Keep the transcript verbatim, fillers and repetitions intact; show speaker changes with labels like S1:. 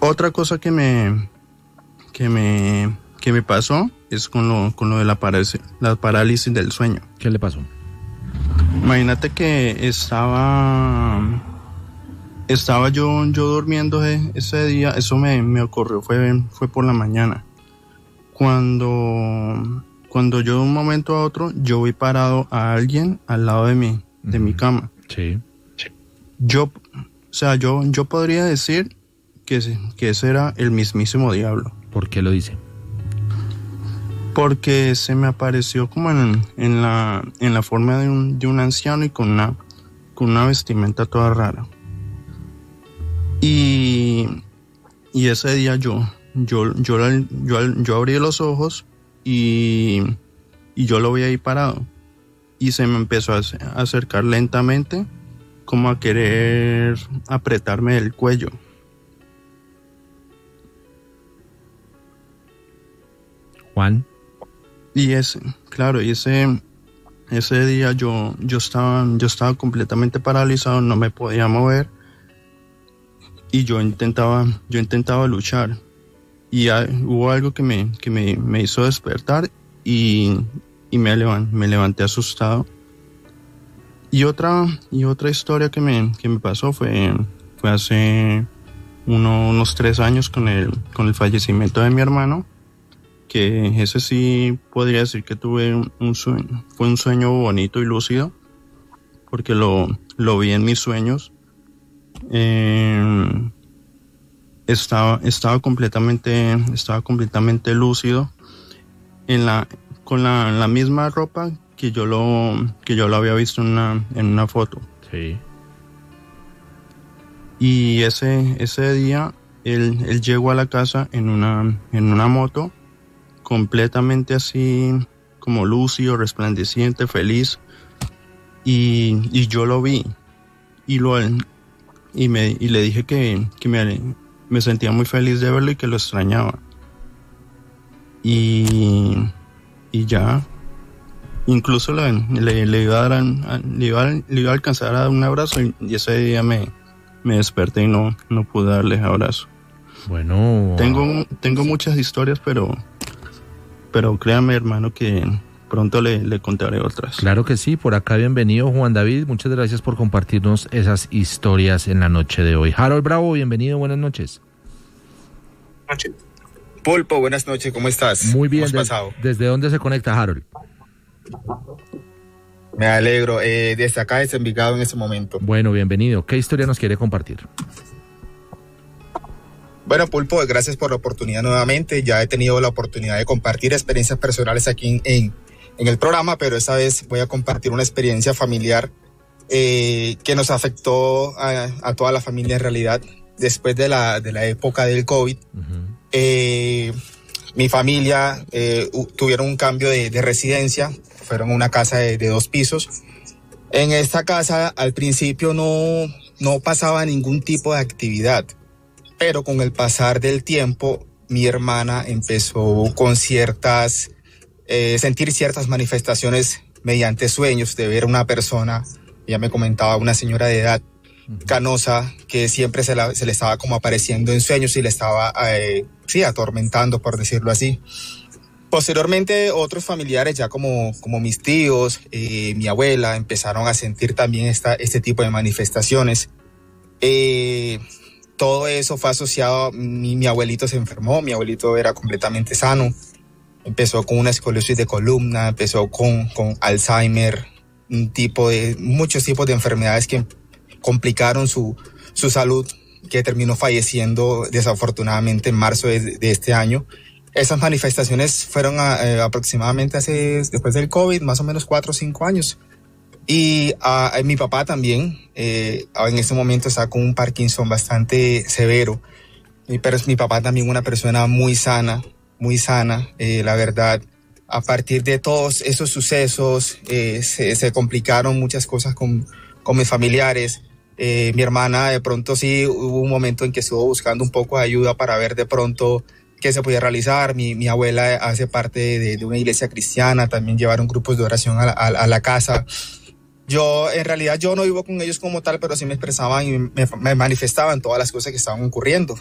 S1: Otra cosa que me, que me, que me pasó es con lo, con lo de la parálisis, la parálisis del sueño.
S2: ¿Qué le pasó?
S1: Imagínate que estaba, estaba yo, yo durmiendo ese día, eso me, me ocurrió, fue, fue por la mañana. Cuando, cuando yo de un momento a otro, yo vi parado a alguien al lado de mí, de uh-huh. mi cama.
S2: Sí.
S1: Yo, o sea, yo, yo podría decir que, que ese era el mismísimo diablo.
S2: ¿Por qué lo dice?
S1: Porque se me apareció como en, en, la, en la forma de un, de un anciano y con una, con una vestimenta toda rara. Y, y ese día yo, yo, yo, yo, yo abrí los ojos y, y yo lo vi ahí parado. Y se me empezó a acercar lentamente, como a querer apretarme el cuello.
S2: Juan.
S1: Y ese, claro, y ese, ese día yo, yo estaba, yo estaba completamente paralizado, no me podía mover y yo intentaba, yo intentaba luchar. Y hay, hubo algo que me, que me, me hizo despertar y, y me levanté, me levanté asustado. Y otra, y otra historia que me, que me pasó fue, fue hace uno, unos tres años con el, con el fallecimiento de mi hermano. Que ese sí podría decir que tuve un, un sueño, fue un sueño bonito y lúcido, porque lo, lo vi en mis sueños. Eh, estaba, estaba completamente, estaba completamente lúcido, en la, con la, la misma ropa que yo lo, que yo lo había visto en una, en una foto.
S2: Sí.
S1: Y ese, ese día él, él llegó a la casa en una, en una moto, completamente así como lúcido, resplandeciente, feliz, y, y yo lo vi y lo y me y le dije que, que me, me sentía muy feliz de verlo y que lo extrañaba y, y ya incluso le, le, le, iba a dar, le, iba a, le iba a alcanzar a dar un abrazo y, y ese día me, me desperté y no, no pude darle abrazo.
S2: Bueno,
S1: tengo, tengo muchas historias, pero Pero créame, hermano, que pronto le, le contaré otras.
S2: Claro que sí, por acá bienvenido Juan David, muchas gracias por compartirnos esas historias en la noche de hoy. Harold Bravo, bienvenido, buenas noches.
S3: Noche. Pulpo, buenas noches, ¿cómo estás?
S2: Muy bien,
S3: ¿Cómo has pasado?
S2: ¿Desde dónde se conecta Harold?
S3: Me alegro, eh, desde acá, desde Envigado en este momento.
S2: Bueno, bienvenido, ¿qué historia nos quiere compartir?
S3: Bueno, Pulpo, gracias por la oportunidad nuevamente. Ya he tenido la oportunidad de compartir experiencias personales aquí en, en, en el programa, pero esta vez voy a compartir una experiencia familiar eh, que nos afectó a, a toda la familia en realidad después de la, de la época del COVID. Uh-huh. Eh, mi familia eh, tuvieron un cambio de, de residencia, fueron a una casa de, de dos pisos. En esta casa al principio no, no pasaba ningún tipo de actividad. Pero con el pasar del tiempo, mi hermana empezó con ciertas, eh, sentir ciertas manifestaciones mediante sueños de ver a una persona, ella me comentaba, una señora de edad canosa que siempre se, la, se le estaba como apareciendo en sueños y le estaba, eh, sí, atormentando, por decirlo así. Posteriormente, otros familiares, ya como, como mis tíos, eh, mi abuela, empezaron a sentir también esta, este tipo de manifestaciones. Eh... Todo eso fue asociado, mi, mi abuelito se enfermó, mi abuelito era completamente sano, empezó con una escoliosis de columna, empezó con, con Alzheimer, un tipo de, muchos tipos de enfermedades que complicaron su, su salud, que terminó falleciendo desafortunadamente en marzo de, de este año. Esas manifestaciones fueron a, eh, aproximadamente hace, después del COVID, más o menos cuatro o cinco años. Y uh, mi papá también, eh, en este momento está con un Parkinson bastante severo, pero es mi papá también una persona muy sana, muy sana, eh, la verdad. A partir de todos esos sucesos, eh, se, se complicaron muchas cosas con, con mis familiares. Eh, mi hermana de pronto sí hubo un momento en que estuvo buscando un poco de ayuda para ver de pronto qué se podía realizar. Mi, mi abuela hace parte de, de una iglesia cristiana, también llevaron grupos de oración a la, a, a la casa. Yo, en realidad, yo no vivo con ellos como tal, pero sí me expresaban y me, me manifestaban todas las cosas que estaban ocurriendo.